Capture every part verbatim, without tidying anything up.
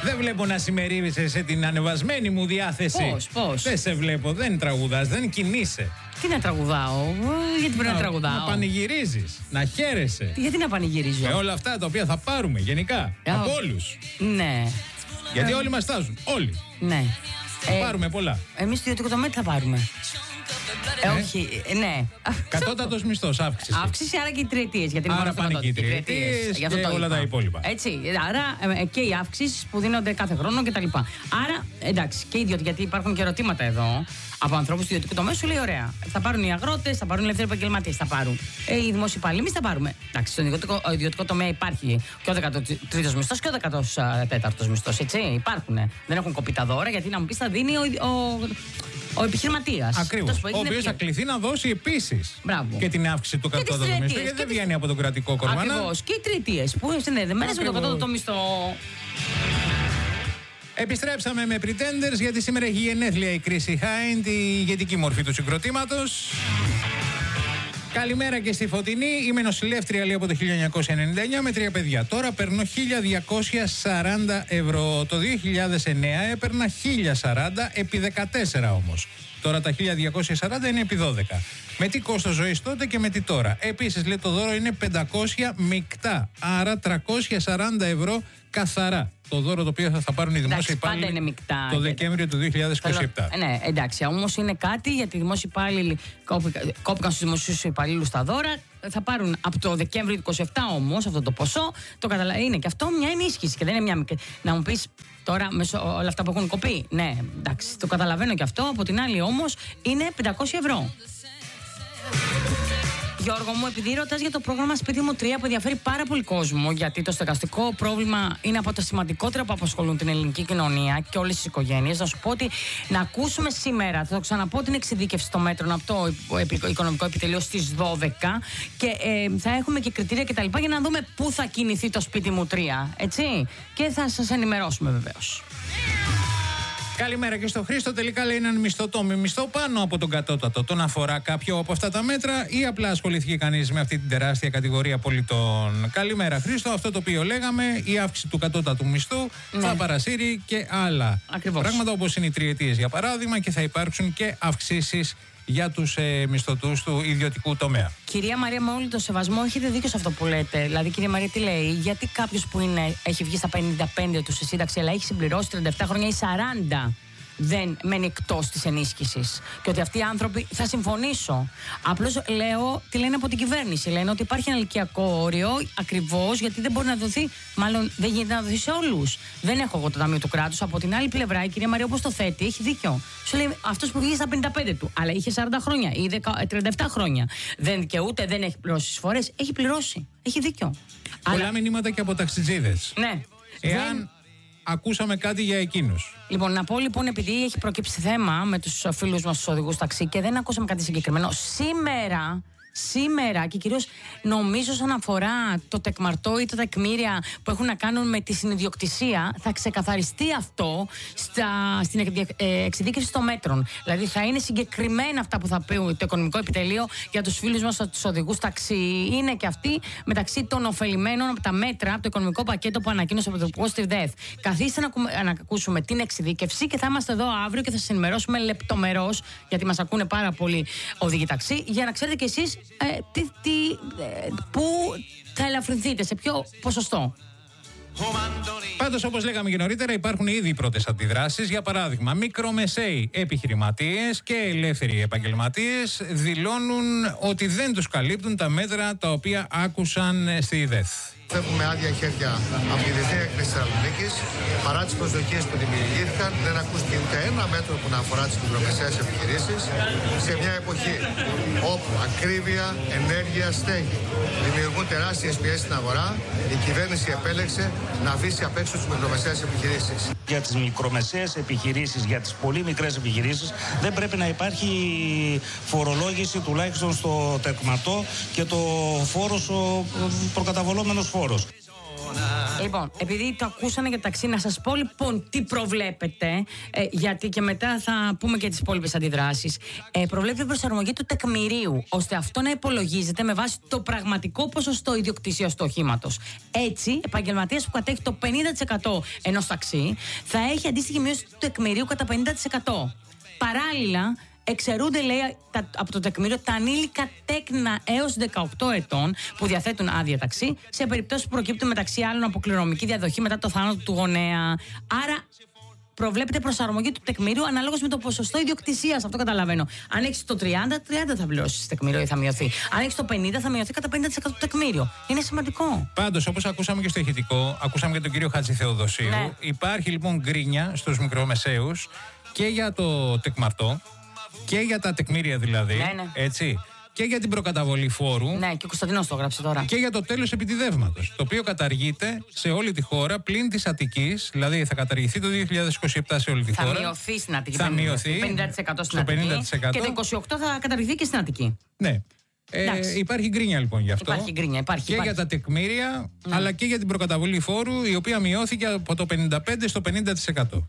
Δεν βλέπω να συμμερίζεσαι σε την ανεβασμένη μου διάθεση. Πώς, πώς. Δεν σε βλέπω, δεν τραγουδάς, δεν κινείσαι. Τι να τραγουδάω, γιατί πρέπει να, να τραγουδάω. Να πανηγυρίζεις, να χαίρεσαι. Γιατί να πανηγυρίζω. Με όλα αυτά τα οποία θα πάρουμε γενικά. Yeah. Από όλους. Ναι. Γιατί όλοι μας στάζουν. Όλοι. Ναι. Θα ε, πάρουμε πολλά. Εμείς στο ιδιωτικό τομέα τι θα πάρουμε. Ε, ε, όχι, ναι. Κατώτατος μισθός, αύξηση. Αύξηση, άρα και οι τριετίες. Γιατί είναι άρα μόνο πάνε και οι τριετίες και, και όλα τα υπόλοιπα. Έτσι, άρα ε, και οι αύξησεις που δίνονται κάθε χρόνο κτλ. Άρα, εντάξει, και ιδιωτικοί, γιατί υπάρχουν και ερωτήματα εδώ από ανθρώπους του ιδιωτικού τομέα, σου λέει ωραία. Θα πάρουν οι αγρότες, θα πάρουν οι ελεύθεροι επαγγελματίες, θα πάρουν. Ε, οι δημόσιοι υπάλληλοι, εμείς θα πάρουμε. Εντάξει, στον ιδιωτικό, ιδιωτικό τομέα υπάρχει και ο δεκατρίτος μισθός και ο δεκατέταρτος μισθός. Έτσι, υπάρχουν. Δεν έχουν κοπεί τα δώρα, γιατί να μου πει θα δίνει ο, ο, ο επιχειρηματίας. Ακριβώς. Ο οποίος θα κληθεί να δώσει επίσης και την αύξηση του κατώτατου μισθού, γιατί δεν βγαίνει από τον κρατικό κορμάνα. Ακριβώς. Και οι τριετίες που είναι συνδεδεμένες με τον κατώτατο μισθό. Επιστρέψαμε με Pretenders, γιατί σήμερα έχει γενέθλια η Chrissy Hynde, τη ηγετική μορφή του συγκροτήματος. Καλημέρα και στη Φωτεινή. Είμαι νοσηλεύτρια, λέει, από το χίλια εννιακόσια ενενήντα εννιά με τρία παιδιά. Τώρα παίρνω χίλια διακόσια σαράντα ευρώ. Το δύο χιλιάδες εννέα έπαιρνα χίλια σαράντα επί δεκατέσσερα όμως. Τώρα τα χίλια διακόσια σαράντα είναι επί δώδεκα. Με τι κόστος ζωής τότε και με τι τώρα. Επίσης, λέει, το δώρο είναι πεντακόσια μεικτά. Άρα τριακόσια σαράντα ευρώ καθαρά. Το δώρο το οποίο θα, θα πάρουν οι δημόσιοι υπάλληλοι το Δεκέμβριο του δύο χιλιάδες είκοσι επτά. Θέλω, ναι, εντάξει, όμως είναι κάτι γιατί οι δημόσιοι υπάλληλοι κόπηκαν στους δημοσίους υπαλλήλους τα δώρα. Θα πάρουν από το Δεκέμβριο του είκοσι επτά όμως αυτό το ποσό. Το καταλα... Είναι και αυτό μια ενίσχυση και δεν είναι μια μικρή. Να μου πεις τώρα με όλα αυτά που έχουν κοπεί. Ναι, εντάξει, το καταλαβαίνω και αυτό. Από την άλλη όμως είναι πεντακόσια ευρώ. Γιώργο μου, επειδή ρωτάς για το πρόγραμμα Σπίτι μου τρία που ενδιαφέρει πάρα πολύ κόσμο, γιατί το στεγαστικό πρόβλημα είναι από τα σημαντικότερα που απασχολούν την ελληνική κοινωνία και όλες τις οικογένειες, να σου πω ότι να ακούσουμε σήμερα, θα το ξαναπώ, την εξειδίκευση των μέτρων από το Οικονομικό Επιτελείο στις δώδεκα και ε, θα έχουμε και κριτήρια κτλ. Για να δούμε πού θα κινηθεί το Σπίτι μου τρία, έτσι. Και θα σας ενημερώσουμε βεβαίως. Καλημέρα και στο Χρήστο. Τελικά, λέει, έναν μισθωτό με μισθό πάνω από τον κατώτατο. Τον αφορά κάποιο από αυτά τα μέτρα ή απλά ασχολήθηκε κανείς με αυτή την τεράστια κατηγορία πολιτών? Καλημέρα, Χρήστο. Αυτό το οποίο λέγαμε, η αύξηση του κατώτατου μισθού, ναι, θα παρασύρει και άλλα Ακριβώς. πράγματα, όπως είναι οι τριετίες για παράδειγμα, και θα υπάρξουν και αυξήσεις για τους ε, μισθωτούς του ιδιωτικού τομέα. Κυρία Μαρία, με όλο το σεβασμό, έχετε δίκιο σε αυτό που λέτε. Δηλαδή, κυρία Μαρία, τι λέει, γιατί κάποιος που είναι, έχει βγει στα πενήντα πέντε του σε σύνταξη, αλλά έχει συμπληρώσει τριάντα επτά χρόνια ή σαράντα, δεν μένει εκτός της ενίσχυσης. Και ότι αυτοί οι άνθρωποι, θα συμφωνήσω. Απλώς λέω τι λένε από την κυβέρνηση. Λένε ότι υπάρχει ένα ηλικιακό όριο, ακριβώς γιατί δεν μπορεί να δοθεί, μάλλον δεν γίνεται να δοθεί σε όλους. Δεν έχω εγώ το ταμείο του κράτους. Από την άλλη πλευρά, η κυρία Μαρία, όπως το θέτει, έχει δίκιο. Σου λέει αυτός που βγήκε στα πενήντα πέντε του, αλλά είχε σαράντα χρόνια ή τριάντα επτά χρόνια. Δεν, και ούτε δεν έχει πληρώσει εισφορές. Έχει πληρώσει. Έχει δίκιο. Πολλά αλλά... μηνύματα και από ταξιτζίδες. Ναι. Εάν δεν... ακούσαμε κάτι για εκείνους. Λοιπόν, να πω λοιπόν, επειδή έχει προκύψει θέμα με τους φίλους μας τους οδηγούς ταξί και δεν ακούσαμε κάτι συγκεκριμένο, σήμερα, σήμερα και κυρίως νομίζω όσον αφορά το τεκμαρτό ή τα τεκμήρια που έχουν να κάνουν με τη συνιδιοκτησία, θα ξεκαθαριστεί αυτό στα, στην εξειδίκευση των μέτρων. Δηλαδή θα είναι συγκεκριμένα αυτά που θα πει το Οικονομικό Επιτελείο για τους φίλους μας τους οδηγούς ταξί. Είναι και αυτοί μεταξύ των ωφελημένων από τα μέτρα, από το οικονομικό πακέτο που ανακοίνωσε από το Υπουργό στη ΔΕΘ. Καθίστε να, να ακούσουμε την εξειδίκευση και θα είμαστε εδώ αύριο και θα σας ενημερώσουμε λεπτομερώς, γιατί μας ακούνε πάρα πολλοί οδηγοί ταξί, για να ξέρετε κι εσείς Ε, τι, τι, ε, πού θα ελαφρυνθείτε, σε ποιο ποσοστό. Πάντως, όπως λέγαμε και νωρίτερα, υπάρχουν ήδη οι πρώτες αντιδράσεις. Για παράδειγμα, μικρομεσαίοι επιχειρηματίες και ελεύθεροι επαγγελματίες δηλώνουν ότι δεν τους καλύπτουν τα μέτρα τα οποία άκουσαν στη ΔΕΘ. Φεύγουμε άδεια χέρια από τη Διεθνή Έκθεση της Θεσσαλονίκης. Παρά τις προσδοκίες που δημιουργήθηκαν, δεν ακούστηκε ούτε ένα μέτρο που να αφορά τις μικρομεσαίες επιχειρήσεις. Σε μια εποχή όπου ακρίβεια, ενέργεια, στέγη δημιουργούν τεράστιες πιέσεις στην αγορά, η κυβέρνηση επέλεξε να αφήσει απ' έξω τις μικρομεσαίες επιχειρήσεις. Για τις μικρομεσαίες επιχειρήσεις, για τις πολύ μικρές επιχειρήσεις, δεν πρέπει να υπάρχει φορολόγηση τουλάχιστον στο τεκματό και το φόρος, ο προκαταβολόμενος φόρος. Λοιπόν, επειδή το ακούσανε για ταξί, να σας πω λοιπόν τι προβλέπετε, ε, γιατί και μετά θα πούμε και τις υπόλοιπες αντιδράσεις. Ε, προβλέπετε προσαρμογή του τεκμηρίου, ώστε αυτό να υπολογίζεται με βάση το πραγματικό ποσοστό ιδιοκτησίας του οχήματος. Έτσι, επαγγελματίας που κατέχει το πενήντα τοις εκατό ενός ταξί θα έχει αντίστοιχη μείωση του τεκμηρίου κατά πενήντα τοις εκατό. Παράλληλα, εξαιρούνται, λέει, τα, από το τεκμήριο τα ανήλικα τέκνα έως δεκαοκτώ ετών που διαθέτουν άδεια ταξί, σε περιπτώσεις που προκύπτουν μεταξύ άλλων από κληρονομική διαδοχή μετά το θάνατο του γονέα. Άρα, προβλέπεται προσαρμογή του τεκμήριου ανάλογα με το ποσοστό ιδιοκτησίας. Αυτό καταλαβαίνω. Αν έχεις το τριάντα, τριάντα θα πληρώσεις τεκμήριο ή θα μειωθεί. Αν έχεις το πενήντα, θα μειωθεί κατά πενήντα τοις εκατό το τεκμήριο. Είναι σημαντικό. Πάντως, όπως ακούσαμε και στο ηχητικό, ακούσαμε και τον κύριο Χατζηθεοδοσίου, ναι. Υπάρχει λοιπόν γκρίνια στους μικρομεσαίους και για το τεκμαρτό. Και για τα τεκμήρια δηλαδή, ναι, ναι. έτσι, και για την προκαταβολή φόρου. Ναι, και ο Κωνσταντινός το γράψε τώρα. Και για το τέλος επιτιδεύματος, το οποίο καταργείται σε όλη τη χώρα πλην της Αττικής, δηλαδή θα καταργηθεί το δύο χιλιάδες είκοσι επτά σε όλη τη θα χώρα. Θα μειωθεί στην Αττική. Θα μειωθεί πενήντα τοις εκατό στην πενήντα τοις εκατό. Αττική. Και το είκοσι οκτώ θα καταργηθεί και στην Αττική. Ναι. Ε, υπάρχει γκρίνια λοιπόν γι' αυτό. Υπάρχει γκρίνια, υπάρχει. Και υπάρχει. για τα τεκμήρια, ναι. αλλά και για την προκαταβολή φόρου, η οποία μειώθηκε από το πενήντα πέντε τοις εκατό στο πενήντα τοις εκατό.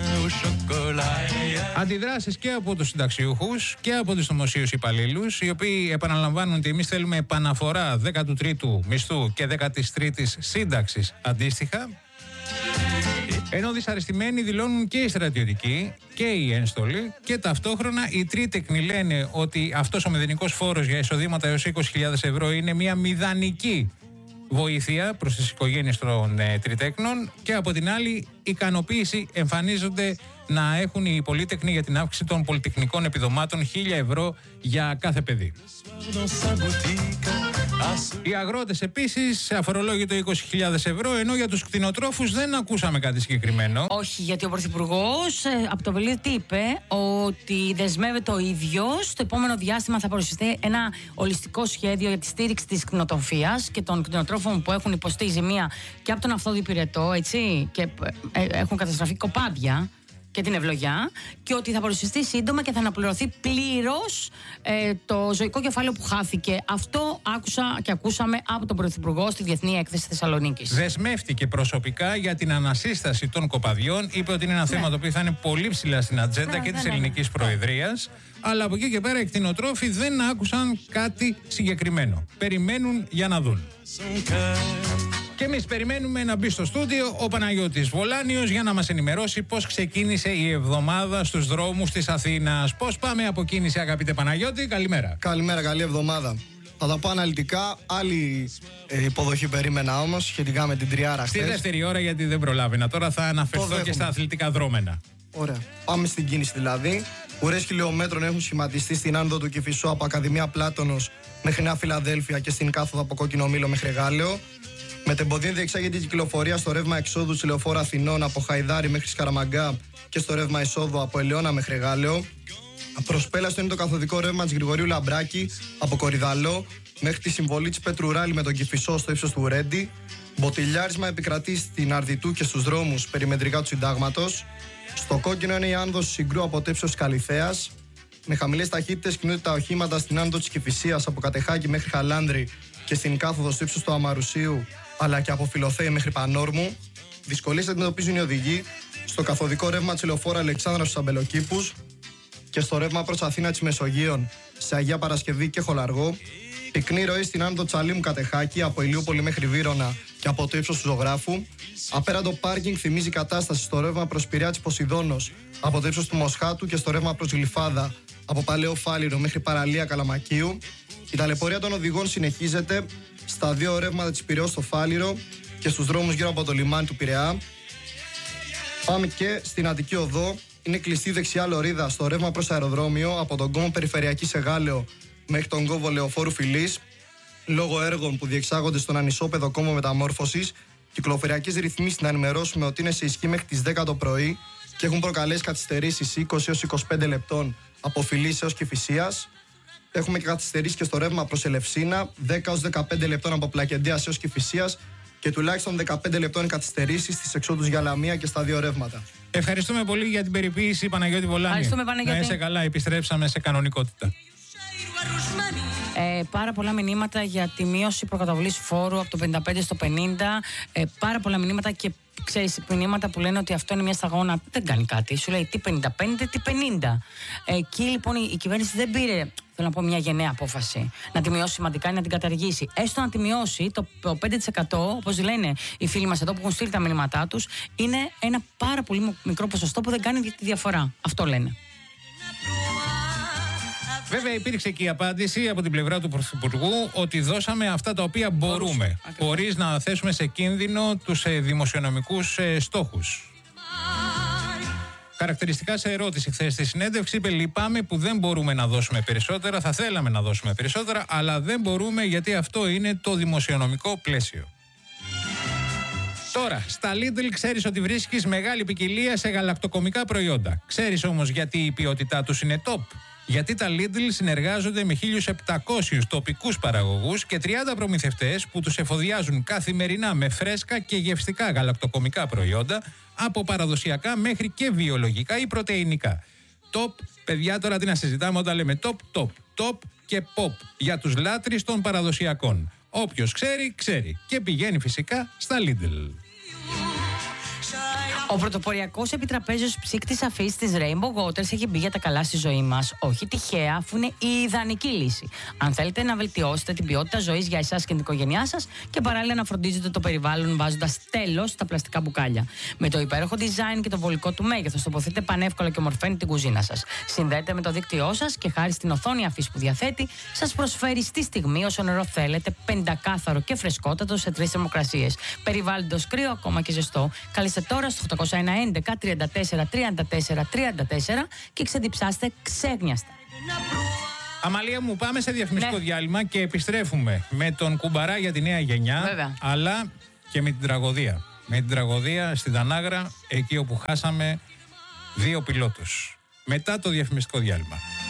Αντιδράσεις και από τους συνταξιούχους και από τους δημοσίους υπαλλήλους, οι οποίοι επαναλαμβάνουν ότι εμείς θέλουμε επαναφορά δέκατου τρίτου μισθού και δέκατης τρίτης σύνταξης αντίστοιχα. Ενώ δυσαρεστημένοι δηλώνουν και οι στρατιωτικοί και οι ένστολοι, και ταυτόχρονα οι τρίτεκνοι λένε ότι αυτός ο μηδενικός φόρος για εισοδήματα έως είκοσι χιλιάδες ευρώ είναι μια μηδανική βοήθεια προς τις οικογένειες των ε, τριτέκνων, και από την άλλη ικανοποίηση εμφανίζονται να έχουν οι πολίτεκνοι για την αύξηση των πολυτεχνικών επιδομάτων χίλια ευρώ για κάθε παιδί. Οι αγρότες επίσης αφορολόγητο είκοσι χιλιάδες ευρώ, ενώ για τους κτηνοτρόφους δεν ακούσαμε κάτι συγκεκριμένο. Όχι, γιατί ο Πρωθυπουργός ε, από το Βελίδι είπε ότι δεσμεύεται ο ίδιος στο επόμενο διάστημα θα παρουσιαστεί ένα ολιστικό σχέδιο για τη στήριξη της κτηνοτροφίας και των κτηνοτρόφων που έχουν υποστεί ζημία και από τον Αυθόδη Πυρετό, έτσι, και ε, έχουν καταστραφεί κοπάδια και την ευλογιά, και ότι θα παρουσιαστεί σύντομα και θα αναπληρωθεί πλήρως ε, το ζωικό κεφάλαιο που χάθηκε. Αυτό άκουσα και ακούσαμε από τον Πρωθυπουργό στη Διεθνή Έκθεση Θεσσαλονίκης. Δεσμεύτηκε προσωπικά για την ανασύσταση των κοπαδιών. Είπε ότι είναι ένα ναι. θέμα το οποίο θα είναι πολύ ψηλά στην ατζέντα ναι, και ναι, της ναι, ελληνικής ναι. προεδρίας. Αλλά από εκεί και πέρα οι κτηνοτρόφοι δεν άκουσαν κάτι συγκεκριμένο. Περιμένουν για να δουν. Και εμείς περιμένουμε να μπει στο στούντιο ο Παναγιώτης Βολάνιος για να μας ενημερώσει πώς ξεκίνησε η εβδομάδα στους δρόμους της Αθήνας. Πώς πάμε από κίνηση, αγαπητέ Παναγιώτη? Καλημέρα. Καλημέρα, καλή εβδομάδα. Θα τα πω αναλυτικά. Άλλη ε, υποδοχή περίμενα όμως σχετικά με την τριάρα Στη χθες. δεύτερη ώρα, γιατί δεν προλάβαινα. Τώρα θα αναφερθώ και στα αθλητικά δρόμενα. Ωραία. Πάμε στην κίνηση δηλαδή. Ουρές χιλιόμετρων έχουν σχηματιστεί στην άνοδο του Κηφισού από Ακαδημία Πλάτωνος μέχρι Νέα Φιλαδέλφια και στην κάθοδο από Κόκκινο Μήλο μέχρι Γάλεο. Μετεμποδίων διεξάγεται η κυκλοφορία στο ρεύμα εξόδου της Λεωφόρου Αθηνών από Χαϊδάρι μέχρι Σκαραμαγκά και στο ρεύμα εισόδου από Ελαιώνα μέχρι Γάλεο. Προσπέλαστο είναι το καθοδικό ρεύμα της Γρηγορίου Λαμπράκη από Κορυδαλό μέχρι τη συμβολή της Πέτρου Ράλη με τον Κηφισό στο ύψος του Ρέντι. Μποτιλιάρισμα επικρατεί στην Αρδιτού και στους δρόμους περιμετρικά του Συντάγματος. Στο κόκκινο είναι η άνοδος Συγκρού από το ύψος της Καλυθέας. Με χαμηλές ταχύτητες κινούνται τα οχήματα στην άνοδο της Κηφισίας από Κατεχάκη μέχρι Χαλάνδρη και στην κάθοδο στο ύψος του Αμαρουσίου, αλλά και από Φιλοθέη μέχρι Πανόρμου. Δυσκολίες αντιμετωπίζουν οι οδηγοί στο καθοδικό ρεύμα της Λεωφόρου Αλεξάνδρα στους Αμπελοκήπους και στο ρεύμα προς Αθήνα της Μεσογείων σε Αγία Παρασκευή και Χολαργό. Πυκνή ροή στην άνοδο Τσαλίμου Κατεχάκη από Ηλιούπολη μέχρι Βύρωνα και από το ύψος του Ζωγράφου. Απέραντο πάρκινγκ θυμίζει κατάσταση στο ρεύμα προς Πειραιά της Ποσειδώνος από το ύψος του Μοσχάτου και στο ρεύμα προς Γλυφάδα από Παλαιό Φάληρο μέχρι Παραλία Καλαμακίου. Η ταλαιπωρία των οδηγών συνεχίζεται στα δύο ρεύματα της Πειραιώς στο Φάληρο και στους δρόμους γύρω από το λιμάνι του Πειραιά. Πάμε και στην Αττική Οδό. Είναι κλειστή δεξιά λωρίδα στο ρεύμα προς αεροδρόμιο από τον κόμβο Περιφερειακή σε Γάλεο μέχρι τον κόμβο Λεωφόρου Φιλής. Λόγω έργων που διεξάγονται στον ανισόπεδο κόμβο μεταμόρφωσης, κυκλοφοριακές ρυθμίσεις να ενημερώσουμε ότι είναι σε ισχύ μέχρι τις δέκα το πρωί και έχουν προκαλέσει καθυστερήσεις είκοσι έως είκοσι πέντε λεπτών από Φιλής έως Κηφισίας. Έχουμε και καθυστερήσεις και στο ρεύμα προς Ελευσίνα, δέκα έως δεκαπέντε λεπτών από Πλακεντίας έως Κηφισίας και τουλάχιστον δεκαπέντε λεπτών καθυστερήσεις στις εξόδους για Λαμία και στα δύο ρεύματα. Ευχαριστούμε πολύ για την περιποίηση, Παναγιώτη Βολάνη. Ευχαριστούμε, Παναγιώτη. Να είσαι καλά, επιστρέψαμε σε κανονικότητα. Ε, πάρα πολλά μηνύματα για τη μείωση προκαταβολής φόρου από το πενήντα πέντε στο πενήντα. Ε, πάρα πολλά μηνύματα και ξέρεις, μηνύματα που λένε ότι αυτό είναι μια σταγόνα. Δεν κάνει κάτι. Σου λέει τι πενήντα πέντε, τι πενήντα. Ε, εκεί λοιπόν η, η κυβέρνηση δεν πήρε, θέλω να πω, μια γενναία απόφαση να τη μειώσει σημαντικά ή να την καταργήσει. Έστω να τη μειώσει, το, το πέντε τοις εκατό, όπως λένε οι φίλοι μας εδώ που έχουν στείλει τα μηνύματά τους, είναι ένα πάρα πολύ μικρό ποσοστό που δεν κάνει τη διαφορά. Αυτό λένε. Βέβαια υπήρξε και η απάντηση από την πλευρά του Πρωθυπουργού ότι δώσαμε αυτά τα οποία μπορούμε, χωρίς να θέσουμε σε κίνδυνο τους ε, δημοσιονομικούς ε, στόχους. Χαρακτηριστικά σε ερώτηση χθες στη συνέντευξη είπε: λυπάμαι που δεν μπορούμε να δώσουμε περισσότερα, θα θέλαμε να δώσουμε περισσότερα, αλλά δεν μπορούμε γιατί αυτό είναι το δημοσιονομικό πλαίσιο. Τώρα, στα Lidl ξέρεις ότι βρίσκεις μεγάλη ποικιλία σε γαλακτοκομικά προϊόντα. Ξέρεις όμως γιατί η ποιότητά τους είναι top. Γιατί τα Lidl συνεργάζονται με χίλιους επτακόσιους τοπικούς παραγωγούς και τριάντα προμηθευτές που τους εφοδιάζουν καθημερινά με φρέσκα και γευστικά γαλακτοκομικά προϊόντα από παραδοσιακά μέχρι και βιολογικά ή πρωτεϊνικά. Top, παιδιά, τώρα τι να συζητάμε όταν λέμε top, top, top και pop για τους λάτρεις των παραδοσιακών. Όποιος ξέρει, ξέρει και πηγαίνει φυσικά στα Lidl. Ο πρωτοποριακός επιτραπέζιος ψύκτης αφής της Rainbow Waters έχει μπει για τα καλά στη ζωή μας. Όχι τυχαία, αφού είναι η ιδανική λύση. Αν θέλετε να βελτιώσετε την ποιότητα ζωής για εσάς και την οικογένειά σας και παράλληλα να φροντίζετε το περιβάλλον βάζοντας τέλος στα πλαστικά μπουκάλια. Με το υπέροχο design και το βολικό του μέγεθος, τοποθετείτε πανεύκολα και ομορφαίνει την κουζίνα σας. Συνδέετε με το δίκτυό σας και χάρη στην οθόνη αφής που διαθέτει, σας προσφέρει στη στιγμή όσο νερό θέλετε, πεντακάθαρο και φρεσκότατο σε τρεις θερμοκρασίες. Περιβάλλοντος κρύο, ακόμα και ζεστό. Καλείστε τώρα στο οκτακόσια έντεκα τριάντα τέσσερα τριάντα τέσσερα τριάντα τέσσερα και ξεδιψάστε ξέγνιαστα. Αμαλία μου, πάμε σε διαφημιστικό ναι. διάλειμμα και επιστρέφουμε με τον κουμπαρά για τη νέα γενιά. Βέβαια. Αλλά και με την τραγωδία. Με την τραγωδία στην Τανάγρα, εκεί όπου χάσαμε δύο πιλότους. Μετά το διαφημιστικό διάλειμμα.